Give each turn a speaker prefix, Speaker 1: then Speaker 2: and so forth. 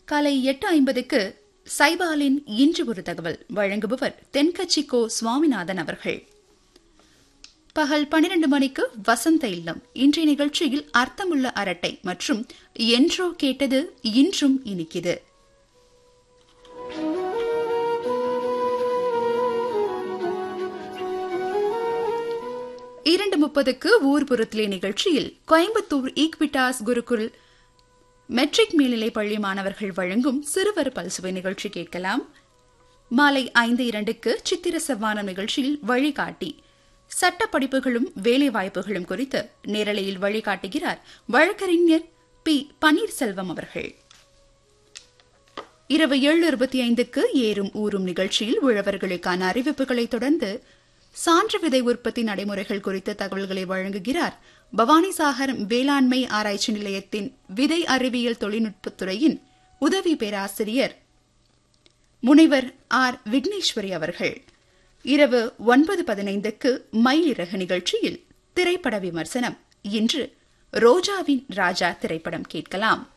Speaker 1: காலை 8:50க்கு சைபாலின் இன்று ஒரு தகவல் வழங்குபவர் தென்கட்சி கோ சுவாமிநாதன் அவர்கள். பகல் 12 மணிக்கு வசந்த இல்லம். இன்றைய நிகழ்ச்சியில் அர்த்தமுள்ள அரட்டை மற்றும் என்றோ கேட்டது இன்றும் இனிக்குது. 2:30க்கு ஊர்புறத்திலே நிகழ்ச்சியில் கோயம்புத்தூர் ஈக்விட்டாஸ் குருகுல் மெட்ரிக் மேல்நிலைப் பள்ளி மாணவர்கள் வழங்கும் சிறுவர் பல்சுவை நிகழ்ச்சி கேட்கலாம். மாலை 5:02க்கு சித்திர செவ்வானம் நிகழ்ச்சியில் வழிகாட்டி சட்ட படிப்புகளும் வேலைவாய்ப்புகளும் குறித்து நேரலையில் வழிகாட்டுகிறார் வழக்கறிஞர் பி. பன்னீர்செல்வம் அவர்கள். இரவு 7:25க்கு ஏறும் ஊரும் நிகழ்ச்சியில் உழவர்களுக்கான அறிவிப்புகளை தொடர்ந்து சான்று விதை உற்பத்தி நடைமுறைகள் குறித்த தகவல்களை வழங்குகிறார் பவானிசாகர் வேளாண்மை ஆராய்ச்சி நிலையத்தின் விதை அறிவியல் தொழில்நுட்பத்துறையின் உதவி பேராசிரியர் முனைவர் ஆர். விக்னேஸ்வரி அவர்கள். இரவு 9:15க்கு மயிலிறகு நிகழ்ச்சியில் திரைப்பட விமர்சனம். இன்று ரோஜாவின் ராஜா திரைப்படம் கேட்கலாம்.